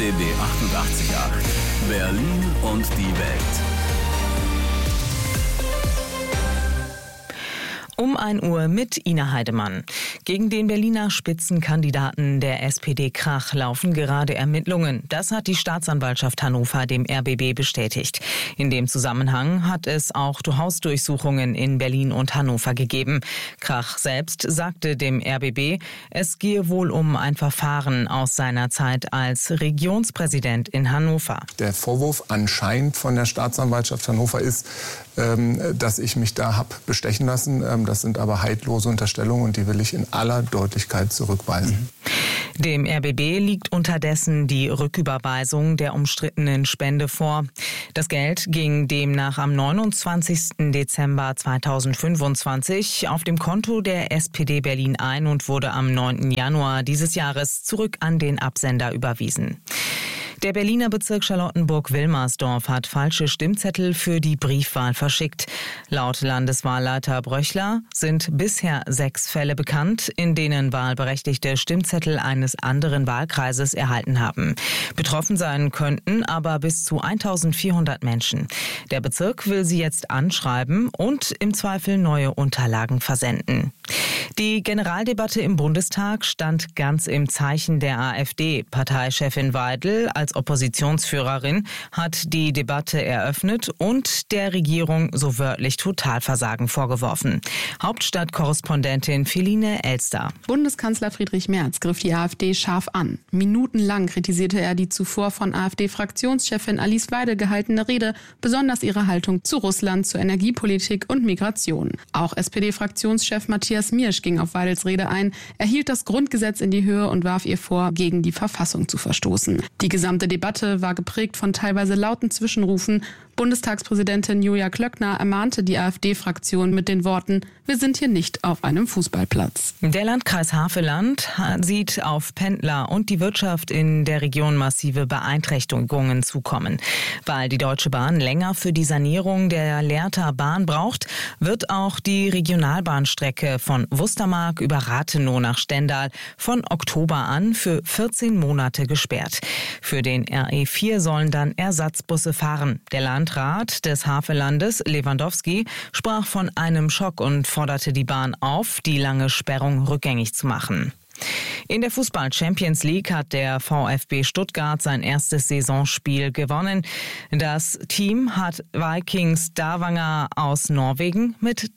RBB 88.8 Berlin und die Welt. Um 1 Uhr mit Ina Heidemann. Gegen den Berliner Spitzenkandidaten der SPD Krach laufen gerade Ermittlungen. Das hat die Staatsanwaltschaft Hannover dem RBB bestätigt. In dem Zusammenhang hat es auch Hausdurchsuchungen in Berlin und Hannover gegeben. Krach selbst sagte dem RBB, es gehe wohl um ein Verfahren aus seiner Zeit als Regionspräsident in Hannover. Der Vorwurf anscheinend von der Staatsanwaltschaft Hannover ist, dass ich mich da habe bestechen lassen. Das sind aber haltlose Unterstellungen und die will ich in aller Deutlichkeit zurückweisen. Dem RBB liegt unterdessen die Rücküberweisung der umstrittenen Spende vor. Das Geld ging demnach am 29. Dezember 2025 auf dem Konto der SPD Berlin ein und wurde am 9. Januar dieses Jahres zurück an den Absender überwiesen. Der Berliner Bezirk Charlottenburg-Wilmersdorf hat falsche Stimmzettel für die Briefwahl verschickt. Laut Landeswahlleiter Bröchler sind bisher 6 Fälle bekannt, in denen Wahlberechtigte Stimmzettel eines anderen Wahlkreises erhalten haben. Betroffen sein könnten aber bis zu 1400 Menschen. Der Bezirk will sie jetzt anschreiben und im Zweifel neue Unterlagen versenden. Die Generaldebatte im Bundestag stand ganz im Zeichen der AfD. Parteichefin Weidel als Oppositionsführerin hat die Debatte eröffnet und der Regierung so wörtlich Totalversagen vorgeworfen. Hauptstadtkorrespondentin Feline Elster. Bundeskanzler Friedrich Merz griff die AfD scharf an. Minutenlang kritisierte er die zuvor von AfD-Fraktionschefin Alice Weidel gehaltene Rede, besonders ihre Haltung zu Russland, zur Energiepolitik und Migration. Auch SPD-Fraktionschef Matthias Miersch ging auf Weidels Rede ein. Er hielt das Grundgesetz in die Höhe und warf ihr vor, gegen die Verfassung zu verstoßen. Die gesamte Debatte war geprägt von teilweise lauten Zwischenrufen. Bundestagspräsidentin Julia Klöckner ermahnte die AfD-Fraktion mit den Worten: Wir sind hier nicht auf einem Fußballplatz. Der Landkreis Havelland sieht auf Pendler und die Wirtschaft in der Region massive Beeinträchtigungen zukommen. Weil die Deutsche Bahn länger für die Sanierung der Lehrter Bahn braucht, wird auch die Regionalbahnstrecke von Wustermark über Rathenow nach Stendal von Oktober an für 14 Monate gesperrt. Für den RE4 sollen dann Ersatzbusse fahren. Der Landrat des Havellandes, Lewandowski, sprach von einem Schock und forderte die Bahn auf, die lange Sperrung rückgängig zu machen. In der Fußball-Champions League hat der VfB Stuttgart sein erstes Saisonspiel gewonnen. Das Team hat Vikings Stavanger aus Norwegen mit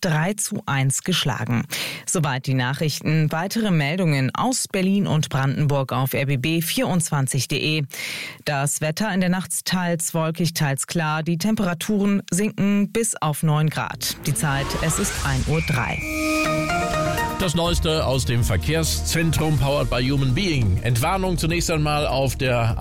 3:1 geschlagen. Soweit die Nachrichten. Weitere Meldungen aus Berlin und Brandenburg auf rbb24.de. Das Wetter in der Nacht teils wolkig, teils klar. Die Temperaturen sinken bis auf 9 Grad. Die Zeit, es ist 1:03 Uhr. Das Neueste aus dem Verkehrszentrum Powered by Human Being. Entwarnung zunächst einmal auf der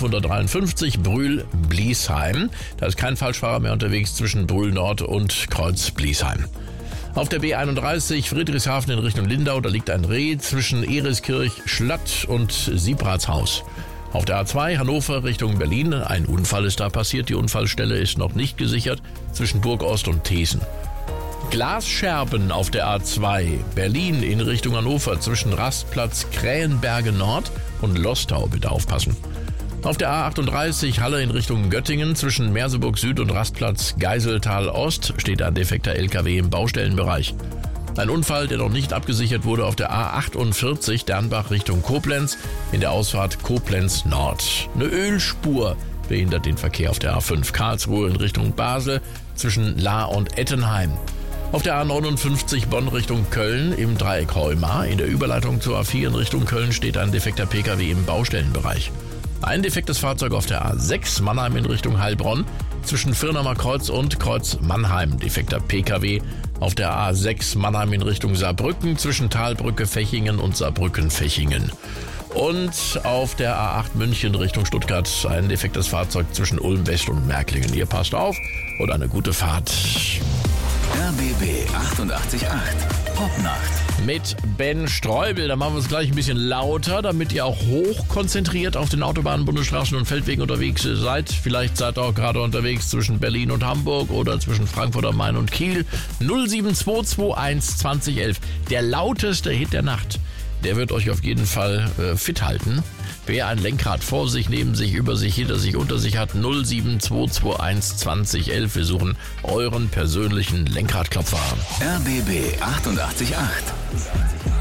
A553 Brühl-Bliesheim. Da ist kein Falschfahrer mehr unterwegs zwischen Brühl Nord und Kreuz Bliesheim. Auf der B31 Friedrichshafen in Richtung Lindau, da liegt ein Reh zwischen Eriskirch, Schlatt und Siebratshaus. Auf der A2 Hannover Richtung Berlin, ein Unfall ist da passiert. Die Unfallstelle ist noch nicht gesichert zwischen Burgost und Thesen. Glasscherben auf der A2 Berlin in Richtung Hannover zwischen Rastplatz Krähenberge Nord und Lostau, bitte aufpassen. Auf der A38 Halle in Richtung Göttingen zwischen Merseburg Süd und Rastplatz Geiseltal Ost steht ein defekter LKW im Baustellenbereich. Ein Unfall, der noch nicht abgesichert wurde, auf der A48 Dernbach Richtung Koblenz in der Ausfahrt Koblenz Nord. Eine Ölspur behindert den Verkehr auf der A5 Karlsruhe in Richtung Basel zwischen Lahr und Ettenheim. Auf der A59 Bonn Richtung Köln im Dreieck Heumar. In der Überleitung zur A4 in Richtung Köln steht ein defekter Pkw im Baustellenbereich. Ein defektes Fahrzeug auf der A6 Mannheim in Richtung Heilbronn zwischen Firnamer Kreuz und Kreuz Mannheim. Defekter Pkw auf der A6 Mannheim in Richtung Saarbrücken zwischen Talbrücke Fechingen und Saarbrücken Fechingen. Und auf der A8 München Richtung Stuttgart ein defektes Fahrzeug zwischen Ulm West und Märklingen. Ihr passt auf und eine gute Fahrt. RBB 88.8 Popnacht mit Ben Streubel. Da machen wir es gleich ein bisschen lauter, damit ihr auch hochkonzentriert auf den Autobahnen, Bundesstraßen und Feldwegen unterwegs seid. Vielleicht seid ihr auch gerade unterwegs zwischen Berlin und Hamburg oder zwischen Frankfurt am Main und Kiel. 07221 2011. Der lauteste Hit der Nacht. der wird euch auf jeden Fall fit halten. Wer ein Lenkrad vor sich, neben sich, über sich, hinter sich, unter sich hat, 07221 20 11. Wir suchen euren persönlichen Lenkradklopfer. RBB 88.8.